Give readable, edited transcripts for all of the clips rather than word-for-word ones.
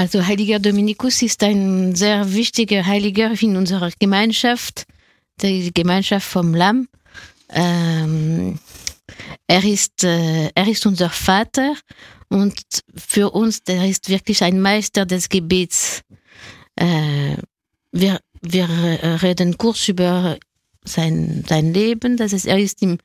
Also Heiliger Dominikus ist ein sehr wichtiger Heiliger in unserer Gemeinschaft, die Gemeinschaft vom Lamm. Er ist unser Vater und für uns, der ist wirklich ein Meister des Gebets. Wir reden kurz über sein Leben. Das heißt, er ist im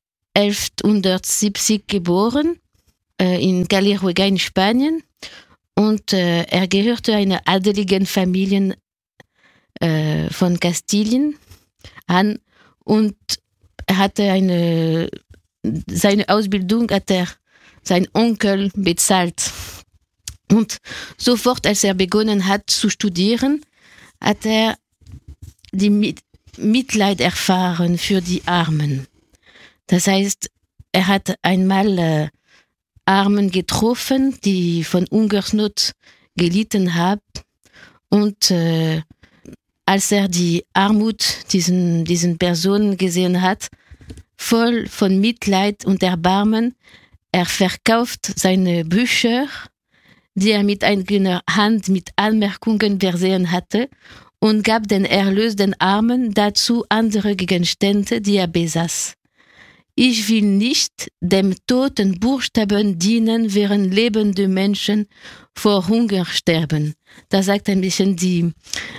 1170 geboren, in Caleruega in Spanien. Und er gehörte einer adeligen Familie von Kastilien an und er hatte seine Ausbildung hat sein Onkel bezahlt. Und sofort, als er begonnen hat zu studieren, hat er die Mitleid erfahren für die Armen. Das heißt, er hat einmal Armen getroffen, die von Hungersnot gelitten haben. Und als er die Armut diesen Personen gesehen hat, voll von Mitleid und Erbarmen, er verkauft seine Bücher, die er mit eigener Hand mit Anmerkungen versehen hatte, und gab den Erlös den Armen, dazu andere Gegenstände, die er besaß. Ich will nicht dem toten Buchstaben dienen, während lebende Menschen vor Hunger sterben. Das sagt ein bisschen die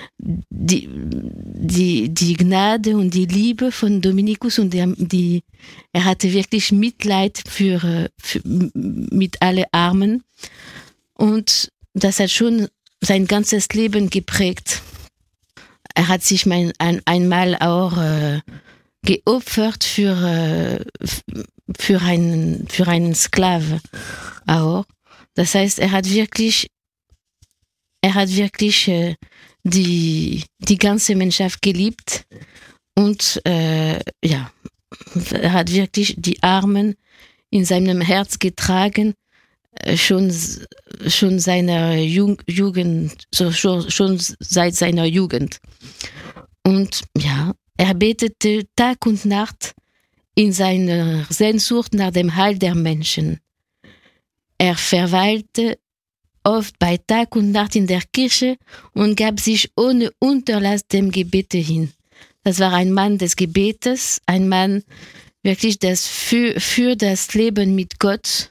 Gnade und die Liebe von Dominikus, und er hatte wirklich Mitleid mit allen Armen, und das hat schon sein ganzes Leben geprägt. Er hat sich einmal auch geopfert für einen Sklave auch. Das heißt, er hat wirklich die ganze Menschheit geliebt, und er hat wirklich die Armen in seinem Herz getragen, schon seiner Jugend, schon seit seiner Jugend. Und ja, er betete Tag und Nacht in seiner Sehnsucht nach dem Heil der Menschen. Er verweilte oft bei Tag und Nacht in der Kirche und gab sich ohne Unterlass dem Gebete hin. Das war ein Mann des Gebetes, ein Mann wirklich für das Leben mit Gott.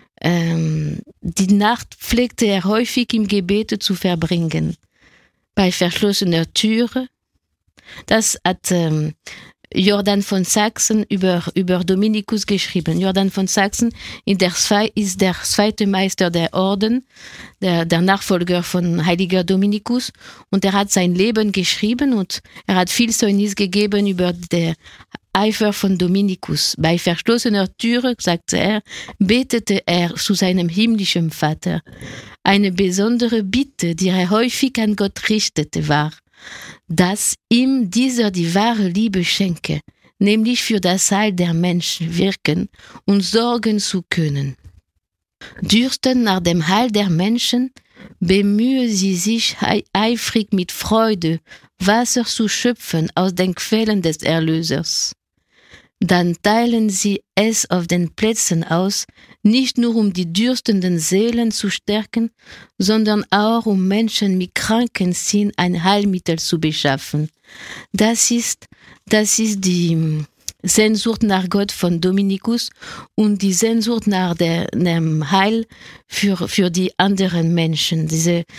Die Nacht pflegte er häufig im Gebete zu verbringen, bei verschlossener Türe. Das hat Jordan von Sachsen über Dominikus geschrieben. Jordan von Sachsen ist der zweite Meister der Orden, der Nachfolger von Heiliger Dominikus, und er hat sein Leben geschrieben und er hat viel Zeugnis gegeben über den Eifer von Dominikus. Bei verschlossener Türe, sagte er, betete er zu seinem himmlischen Vater. Eine besondere Bitte, die er häufig an Gott richtete, war, dass ihm dieser die wahre Liebe schenke, nämlich für das Heil der Menschen wirken und sorgen zu können. Dürstend nach dem Heil der Menschen, bemühe sie sich eifrig mit Freude, Wasser zu schöpfen aus den Quellen des Erlösers. Dann teilen sie es auf den Plätzen aus, nicht nur um die dürstenden Seelen zu stärken, sondern auch um Menschen mit kranken Sinn ein Heilmittel zu beschaffen. Das ist die Sehnsucht nach Gott von Dominikus und die Sehnsucht nach dem Heil für die anderen Menschen.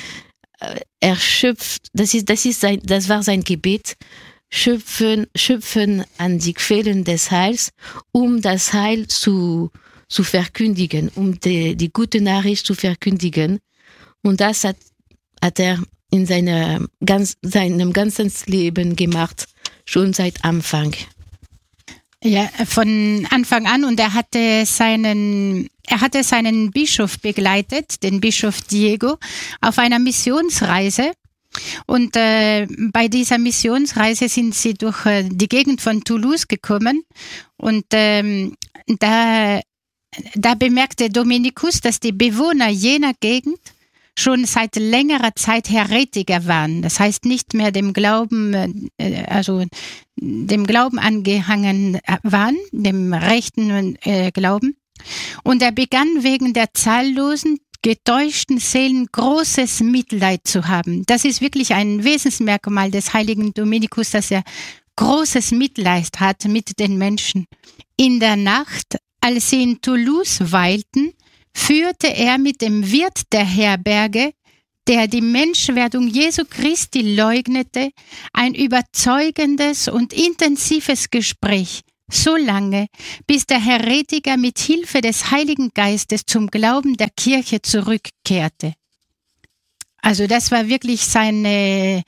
Das war sein Gebet. Schöpfen an die Quellen des Heils, um das Heil zu verkündigen, um die gute Nachricht zu verkündigen. Und das hat er in seinem ganzen Leben gemacht, schon seit Anfang. Ja, von Anfang an, und er hatte seinen Bischof begleitet, den Bischof Diego, auf einer Missionsreise. Und bei dieser Missionsreise sind sie durch die Gegend von Toulouse gekommen, und da bemerkte Dominikus, dass die Bewohner jener Gegend schon seit längerer Zeit Heretiker waren. Das heißt, nicht mehr dem Glauben angehangen waren, dem rechten Glauben. Und er begann wegen der zahllosen getäuschten Seelen großes Mitleid zu haben. Das ist wirklich ein Wesensmerkmal des heiligen Dominikus, dass er großes Mitleid hat mit den Menschen. In der Nacht, als sie in Toulouse weilten, führte er mit dem Wirt der Herberge, der die Menschwerdung Jesu Christi leugnete, ein überzeugendes und intensives Gespräch, so lange, bis der Heretiker mit Hilfe des Heiligen Geistes zum Glauben der Kirche zurückkehrte. Also das war wirklich seine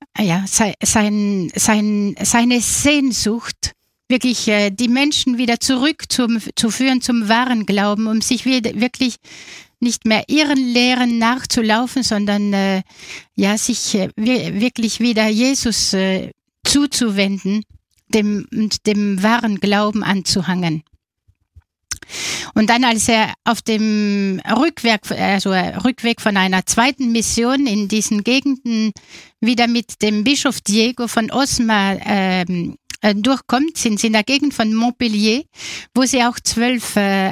Sehnsucht, wirklich die Menschen wieder zurückzuführen zum wahren Glauben, um sich wirklich nicht mehr ihren Lehren nachzulaufen, sondern sich wirklich wieder Jesus zuzuwenden, dem wahren Glauben anzuhangen. Und dann, als er auf dem Rückweg von einer zweiten Mission in diesen Gegenden wieder mit dem Bischof Diego von Osma durchkommt, sind sie in der Gegend von Montpellier, wo sie auch 12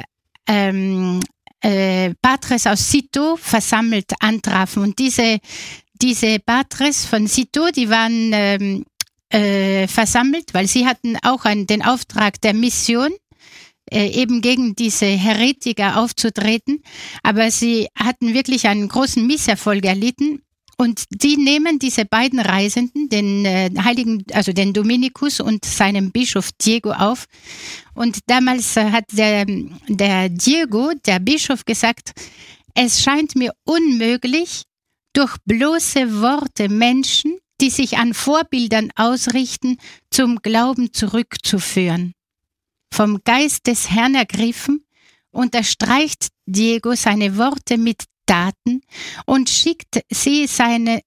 Patres aus Citeaux versammelt antrafen. Und diese Patres von Citeaux, die waren versammelt, weil sie hatten auch den Auftrag der Mission, eben gegen diese Heretiker aufzutreten, aber sie hatten wirklich einen großen Misserfolg erlitten. Und die nehmen diese beiden Reisenden, den Dominikus und seinen Bischof Diego auf. Und damals hat der Diego, der Bischof, gesagt, es scheint mir unmöglich, durch bloße Worte Menschen, die sich an Vorbildern ausrichten, zum Glauben zurückzuführen. Vom Geist des Herrn ergriffen, unterstreicht Diego seine Worte mit Taten und schickt die Seinen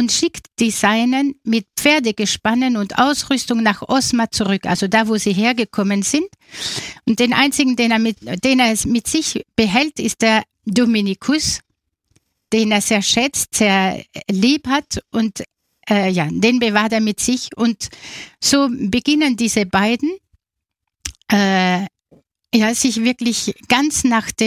mit Pferdegespannen und Ausrüstung nach Osma zurück, also da, wo sie hergekommen sind. Und den einzigen, den er mit sich behält, ist der Dominikus, den er sehr schätzt, sehr lieb hat und den bewahrt er mit sich. Und so beginnen diese beiden sich wirklich ganz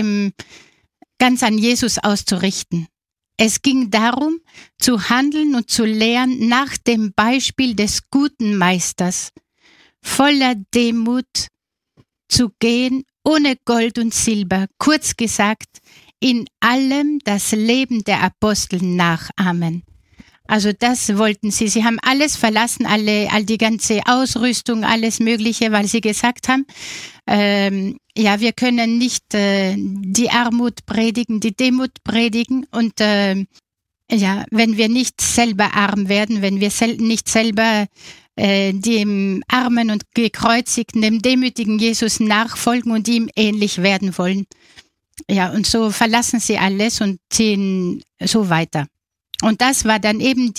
an Jesus auszurichten. Es ging darum, zu handeln und zu lehren nach dem Beispiel des guten Meisters, voller Demut zu gehen, ohne Gold und Silber, kurz gesagt, in allem das Leben der Apostel nachahmen. Also das wollten sie. Sie haben alles verlassen, all die ganze Ausrüstung, alles Mögliche, weil sie gesagt haben, wir können nicht die Armut predigen, die Demut predigen und wenn wir nicht selber arm werden, wenn wir nicht selber dem armen und gekreuzigten, dem demütigen Jesus nachfolgen und ihm ähnlich werden wollen. Ja, und so verlassen sie alles und ziehen so weiter. Und das war dann eben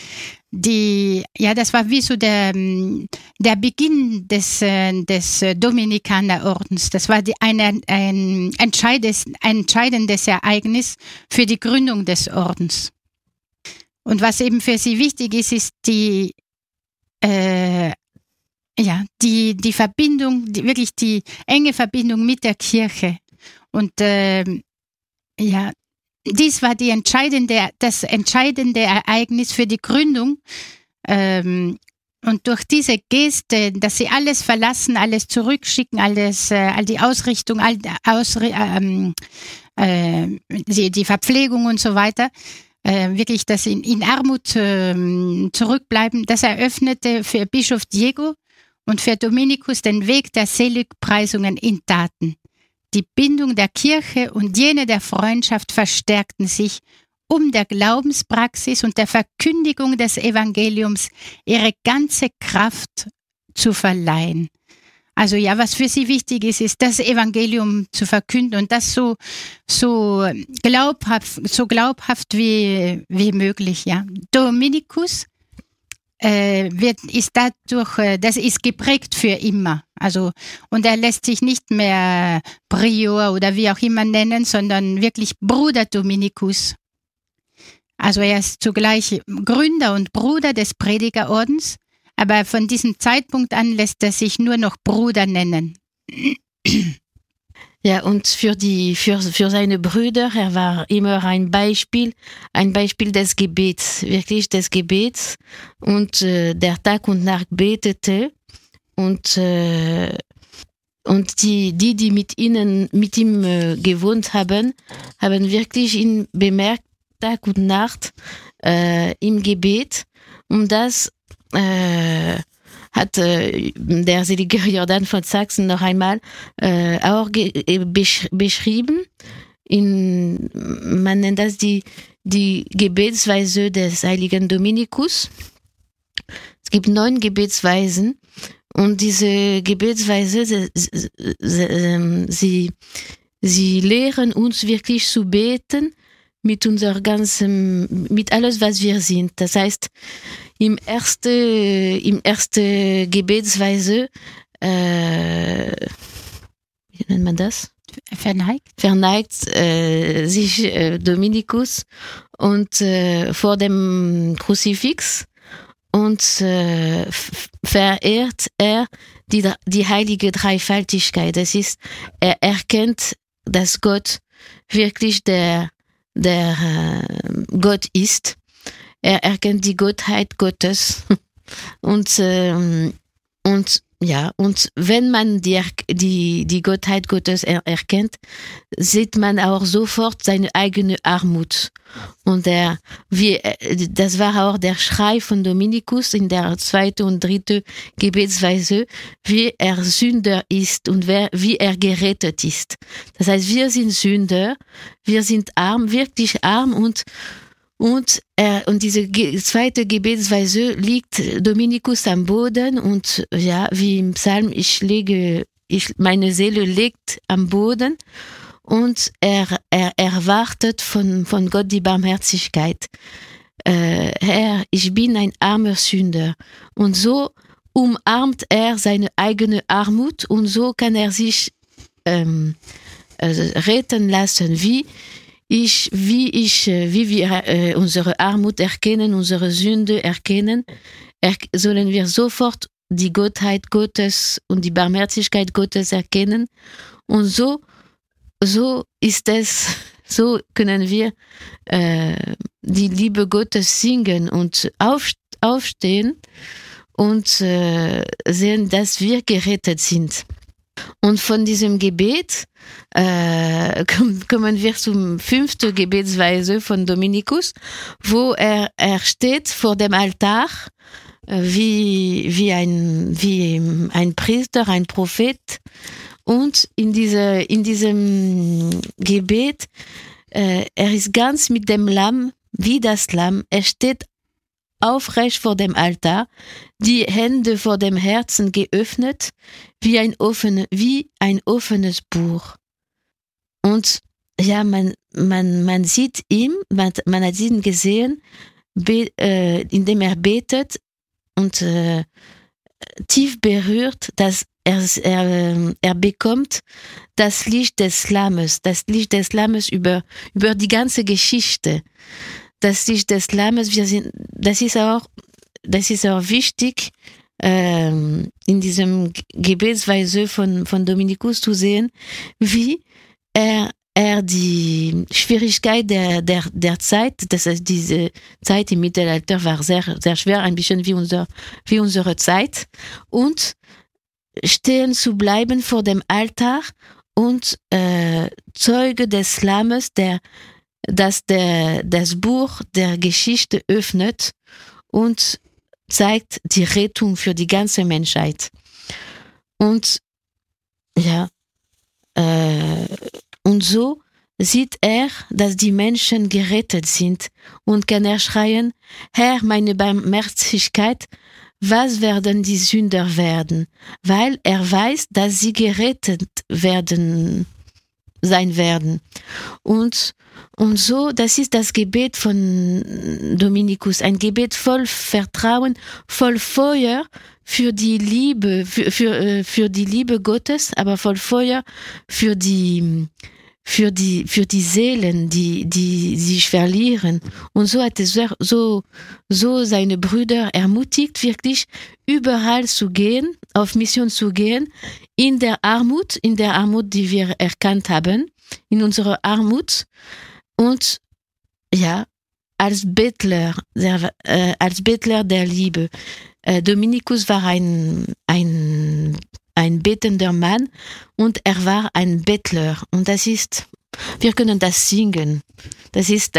das war wie so der Beginn des Dominikanerordens. Das war ein entscheidendes Ereignis für die Gründung des Ordens. Und was eben für sie wichtig ist die Verbindung, wirklich die enge Verbindung mit der Kirche. Und dies war das entscheidende Ereignis für die Gründung. Und durch diese Geste, dass sie alles verlassen, alles zurückschicken, all die Ausrichtung, die Verpflegung und so weiter, wirklich, dass sie in Armut zurückbleiben, das eröffnete für Bischof Diego und für Dominikus den Weg der Seligpreisungen in Taten. Die Bindung der Kirche und jene der Freundschaft verstärkten sich, um der Glaubenspraxis und der Verkündigung des Evangeliums ihre ganze Kraft zu verleihen. Also was für sie wichtig ist das Evangelium zu verkünden und das so glaubhaft wie möglich. Ja. Dominikus das ist geprägt für immer. Also, und er lässt sich nicht mehr Prior oder wie auch immer nennen, sondern wirklich Bruder Dominikus. Also er ist zugleich Gründer und Bruder des Predigerordens, aber von diesem Zeitpunkt an lässt er sich nur noch Bruder nennen. Ja, und für seine Brüder, er war immer ein Beispiel des Gebets, wirklich des Gebets. Und der Tag und Nacht betete. Und die mit ihm gewohnt haben wirklich ihn bemerkt, Tag und Nacht im Gebet. Und das hat der selige Jordan von Sachsen noch einmal auch beschrieben. Man nennt das die Gebetsweise des heiligen Dominikus. Es gibt 9 Gebetsweisen und diese Gebetsweise, sie lehren uns wirklich zu beten mit mit alles, was wir sind. Das heißt, im erste Gebetsweise, wie nennt man das? Verneigt sich Dominikus und vor dem Kruzifix und verehrt er die heilige Dreifaltigkeit. Das ist, er erkennt, dass Gott wirklich der Gott ist. Er erkennt die Gottheit Gottes und wenn man die Gottheit Gottes erkennt, sieht man auch sofort seine eigene Armut. Und das war auch der Schrei von Dominikus in der 2. und 3. Gebetsweise, wie er Sünder ist und wie er gerettet ist. Das heißt, wir sind Sünder, wir sind arm, wirklich arm und diese 2. Gebetsweise liegt Dominikus am Boden und ja, wie im Psalm, meine Seele liegt am Boden und er erwartet von Gott die Barmherzigkeit. Herr, ich bin ein armer Sünder. Und so umarmt er seine eigene Armut und so kann er sich retten lassen, wie wir unsere Armut erkennen, unsere Sünde erkennen, sollen wir sofort die Gottheit Gottes und die Barmherzigkeit Gottes erkennen. Und so ist es, so können wir die Liebe Gottes singen und aufstehen und sehen, dass wir gerettet sind. Und von diesem Gebet kommen wir zum 5. Gebetsweise von Dominikus, wo er steht vor dem Altar wie ein Priester, ein Prophet. Und in diesem Gebet, er ist ganz mit dem Lamm, wie das Lamm. Er steht aufrecht vor dem Altar, die Hände vor dem Herzen geöffnet, wie ein offenes Buch. Und ja, man sieht ihn, man hat ihn gesehen, indem er betet und tief berührt, dass er bekommt das Licht des Lammes über die ganze Geschichte. Das Licht des Lammes, das ist auch wichtig, in diesem Gebetsweise von Dominikus zu sehen, wie er die Schwierigkeit der Zeit, das heißt, diese Zeit im Mittelalter war sehr, sehr schwer, ein bisschen wie unsere Zeit, und stehen zu bleiben vor dem Altar und Zeuge des Lammes, das Buch der Geschichte öffnet und zeigt die Rettung für die ganze Menschheit. Und ja, und so sieht er, dass die Menschen gerettet sind und kann er schreien, Herr, meine Barmherzigkeit, was werden die Sünder werden? Weil er weiß, dass sie gerettet sein werden. Und so, das ist das Gebet von Dominikus, ein Gebet voll Vertrauen, voll Feuer für die Liebe, für die Liebe Gottes, aber voll Feuer für die für die Seelen, die sich verlieren. Und so hat er so seine Brüder ermutigt, wirklich überall zu gehen, auf Mission zu gehen, in der Armut, die wir erkannt haben, in unserer Armut und ja, als Bettler der Liebe. Dominikus war ein betender Mann und er war ein Bettler. Und wir können das singen. Das ist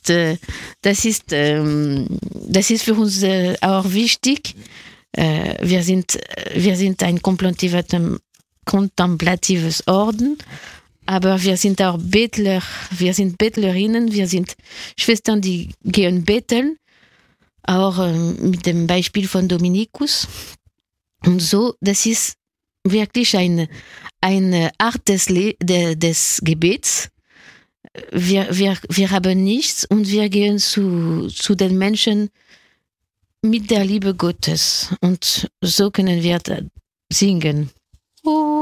für uns auch wichtig. Wir sind ein kontemplatives Orden, aber wir sind auch Bettler, wir sind Bettlerinnen, wir sind Schwestern, die gehen betteln, auch mit dem Beispiel von Dominikus. Und so, das ist wirklich eine Art des Gebets. Wir haben nichts und wir gehen zu den Menschen mit der Liebe Gottes. Und so können wir singen.